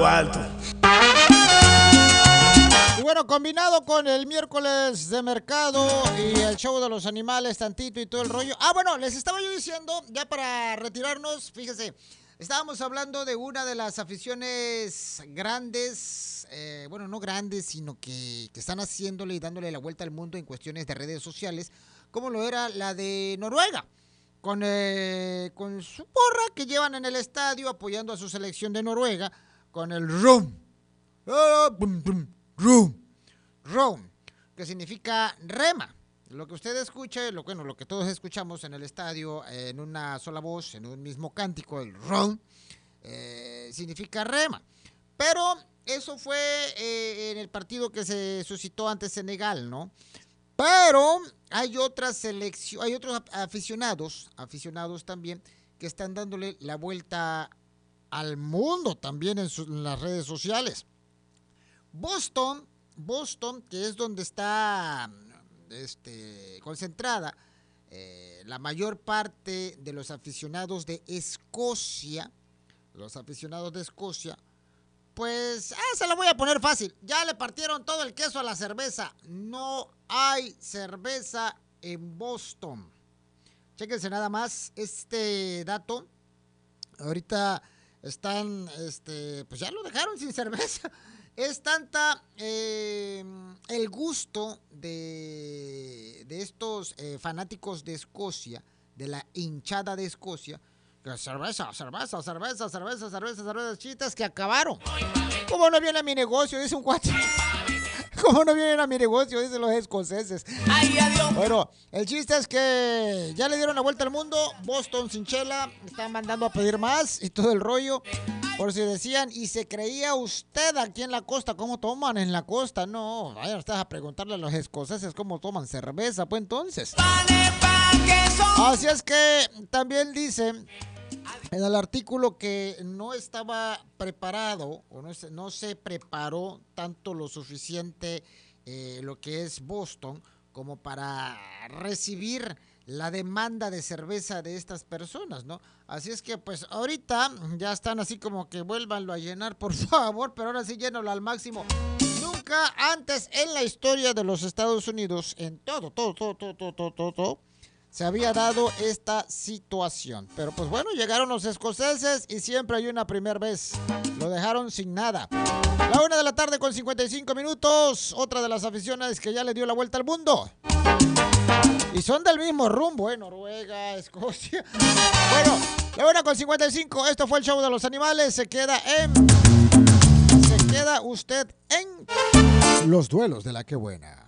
lo alto. Y bueno, combinado con el miércoles de mercado y el show de los animales, tantito y todo el rollo. Ah, bueno, les estaba yo diciendo, ya para retirarnos, fíjese, estábamos hablando de una de las aficiones grandes, bueno, no grandes, sino que están haciéndole y dándole la vuelta al mundo en cuestiones de redes sociales, como lo era la de Noruega, con su porra que llevan en el estadio apoyando a su selección de Noruega, con el RUM. RUM, que significa rema. Lo que usted escucha, lo que todos escuchamos en el estadio en una sola voz, en un mismo cántico, el RUM, significa rema. Pero eso fue en el partido que se suscitó ante Senegal, ¿no? Pero hay otras selecciones, hay otros aficionados también que están dándole la vuelta al mundo también en las redes sociales. Boston, que es donde está concentrada la mayor parte de los aficionados de Escocia, pues se la voy a poner fácil. Ya le partieron todo el queso a la cerveza. No hay cerveza en Boston. Chéquense nada más este dato. Ahorita están, pues ya lo dejaron sin cerveza. Es tanta el gusto de estos fanáticos de Escocia, de la hinchada de Escocia, que cerveza, chitas que acabaron. ¿Cómo no viene a mi negocio? Dice un cuate. ¿Cómo no vienen a mi negocio? Dicen los escoceses. Bueno, el chiste es que ya le dieron la vuelta al mundo. Boston sin chela, están mandando a pedir más y todo el rollo. Por si decían, ¿y se creía usted aquí en la costa cómo toman en la costa? No, vayan ustedes a preguntarle a los escoceses cómo toman cerveza, pues entonces. Así es que también dicen en el artículo que no estaba preparado o no se preparó tanto lo suficiente lo que es Boston como para recibir la demanda de cerveza de estas personas, ¿no? Así es que pues ahorita ya están así como que vuélvanlo a llenar, por favor, pero ahora sí llénalo al máximo. Nunca antes en la historia de los Estados Unidos, en todo, se había dado esta situación. Pero pues bueno, llegaron los escoceses y siempre hay una primera vez. Lo dejaron sin nada. La 1:55 p.m. Otra de las aficiones que ya le dio la vuelta al mundo. Y son del mismo rumbo, Noruega, Escocia. Bueno, la 1:55. Esto fue el show de los animales. Se queda usted en Los Duelos de la Que Buena.